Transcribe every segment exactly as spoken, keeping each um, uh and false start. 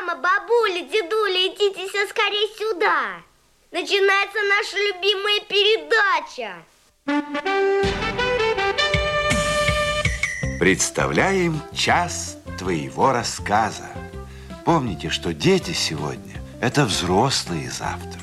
Мама, бабуля, дедуля, идите все скорее сюда. Начинается наша любимая передача. Представляем час твоего рассказа. Помните, что дети сегодня – это взрослые завтра.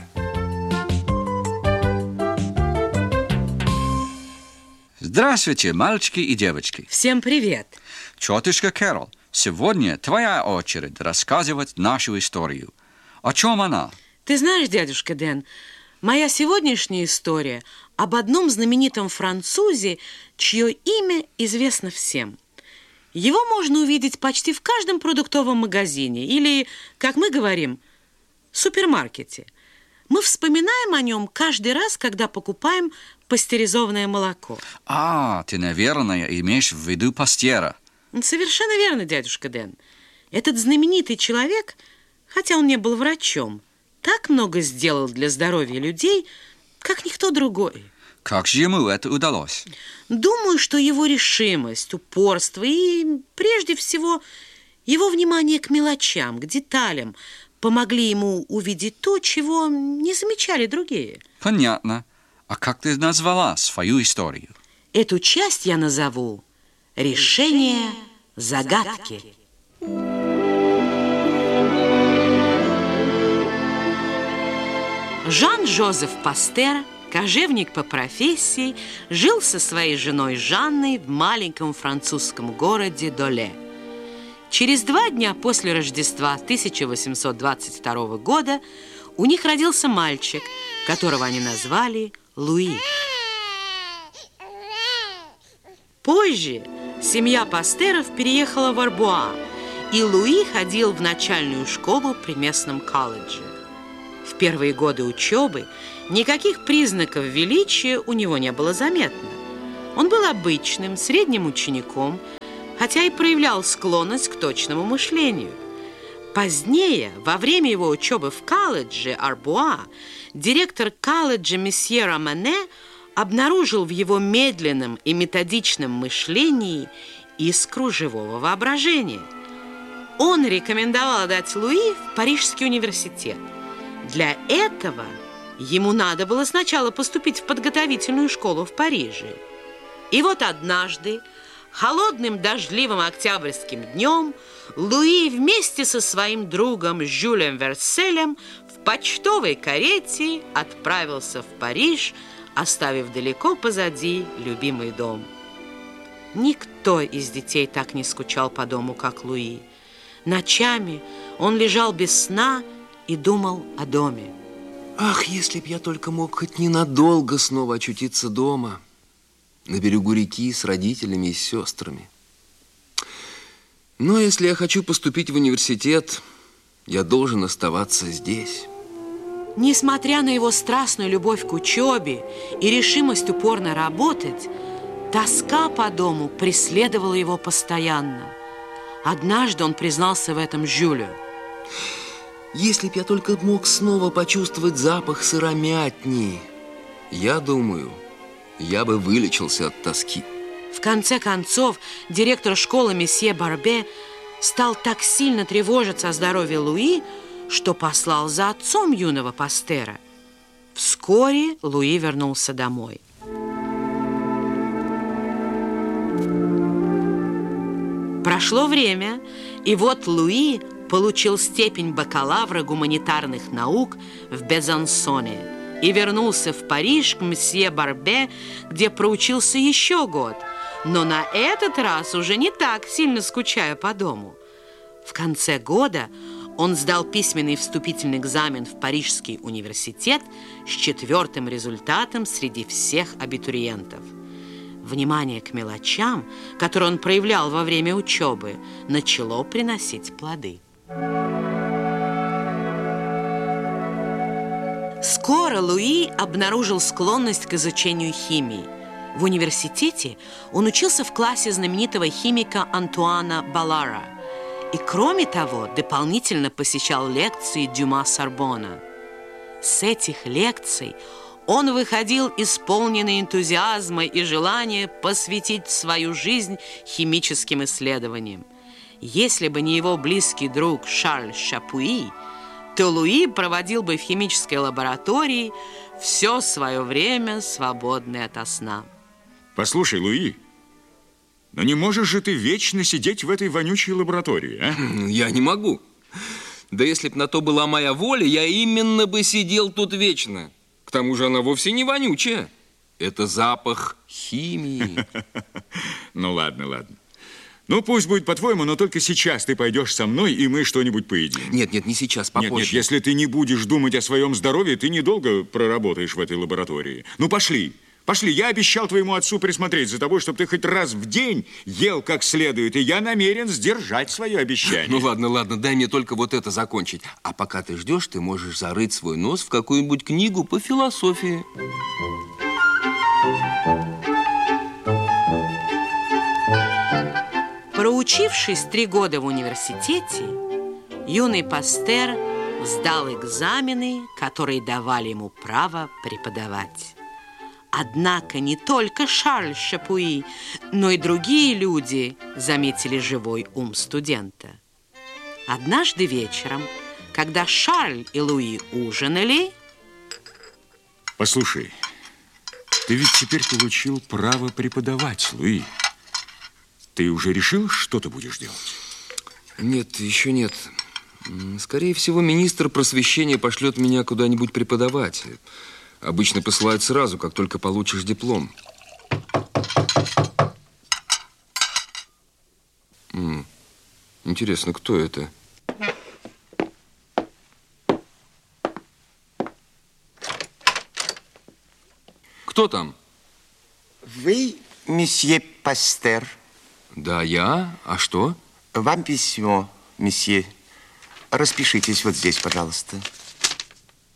Здравствуйте, мальчики и девочки. Всем привет. Тетушка Кэрол, сегодня твоя очередь рассказывать нашу историю. О чем она? Ты знаешь, дядюшка Дэн, моя сегодняшняя история об одном знаменитом французе, чье имя известно всем. Его можно увидеть почти в каждом продуктовом магазине или, как мы говорим, супермаркете. Мы вспоминаем о нем каждый раз, когда покупаем пастеризованное молоко. А, ты, наверное, имеешь в виду Пастера. Совершенно верно, дядюшка Дэн. Этот знаменитый человек, хотя он не был врачом, так много сделал для здоровья людей, как никто другой. Как же ему это удалось? Думаю, что его решимость, упорство и, прежде всего, его внимание к мелочам, к деталям помогли ему увидеть то, чего не замечали другие. Понятно. А как ты назвала свою историю? Эту часть я назову «Решение загадки». Жан-Жозеф Пастер, кожевник по профессии, жил со своей женой Жанной в маленьком французском городе Доле. Через два дня после Рождества тысяча восемьсот двадцать второго года у них родился мальчик, которого они назвали Луи. Позже семья Пастеров переехала в Арбуа, и Луи ходил в начальную школу при местном колледже. В первые годы учебы никаких признаков величия у него не было заметно. Он был обычным, средним учеником, хотя и проявлял склонность к точному мышлению. Позднее, во время его учебы в колледже Арбуа, директор колледжа месье Романе обнаружил в его медленном и методичном мышлении искру живого воображения. Он рекомендовал отдать Луи в Парижский университет. Для этого ему надо было сначала поступить в подготовительную школу в Париже. И вот однажды, холодным дождливым октябрьским днем, Луи вместе со своим другом Жюлем Верселем в почтовой карете отправился в Париж, оставив далеко позади любимый дом. Никто из детей так не скучал по дому, как Луи. Ночами он лежал без сна и думал о доме. Ах, если б я только мог хоть ненадолго снова очутиться дома, на берегу реки с родителями и сестрами. Но если я хочу поступить в университет, я должен оставаться здесь. Несмотря на его страстную любовь к учебе и решимость упорно работать, тоска по дому преследовала его постоянно. Однажды он признался в этом Жюлю. Если б я только мог снова почувствовать запах сыромятни, я думаю, я бы вылечился от тоски. В конце концов, директор школы месье Барбе стал так сильно тревожиться о здоровье Луи, что послал за отцом юного Пастера. Вскоре Луи вернулся домой. Прошло время, и вот Луи получил степень бакалавра гуманитарных наук в Безансоне и вернулся в Париж к месье Барбе, где проучился еще год, но на этот раз уже не так сильно скучая по дому. В конце года он сдал письменный вступительный экзамен в Парижский университет с четвертым результатом среди всех абитуриентов. Внимание к мелочам, которое он проявлял во время учебы, начало приносить плоды. Скоро Луи обнаружил склонность к изучению химии. В университете он учился в классе знаменитого химика Антуана Баллара и, кроме того, дополнительно посещал лекции Дюма Сорбонна. С этих лекций он выходил исполненный энтузиазма и желания посвятить свою жизнь химическим исследованиям. Если бы не его близкий друг Шарль Шапуи, то Луи проводил бы в химической лаборатории все свое время, свободное ото сна. Послушай, Луи, но не можешь же ты вечно сидеть в этой вонючей лаборатории, а? Я не могу. Да если б на то была моя воля, я именно бы сидел тут вечно. К тому же она вовсе не вонючая. Это запах химии. Ну ладно, ладно. Ну пусть будет по-твоему, но только сейчас ты пойдешь со мной, и мы что-нибудь поедим. Нет, нет, не сейчас, попозже. Нет, нет, если ты не будешь думать о своем здоровье, ты недолго проработаешь в этой лаборатории. Ну пошли, пошли. Я обещал твоему отцу присмотреть за тобой, чтобы ты хоть раз в день ел как следует, и я намерен сдержать свое обещание. Ну ладно, ладно, дай мне только вот это закончить. А пока ты ждешь, ты можешь зарыть свой нос в какую-нибудь книгу по философии. Проучившись три года в университете, юный Пастер сдал экзамены, которые давали ему право преподавать. Однако не только Шарль Шапуи, но и другие люди заметили живой ум студента. Однажды вечером, когда Шарль и Луи ужинали... Послушай, ты ведь теперь получил право преподавать, Луи. Ты уже решил, что ты будешь делать? Нет, еще нет. Скорее всего, министр просвещения пошлет меня куда-нибудь преподавать. Обычно посылают сразу, как только получишь диплом. М-м. Интересно, кто это? Кто там? Вы, месье Пастер? Да, я. А что? Вам письмо, месье. Распишитесь вот здесь, пожалуйста.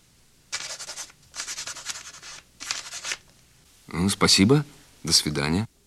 Ну, спасибо. До свидания.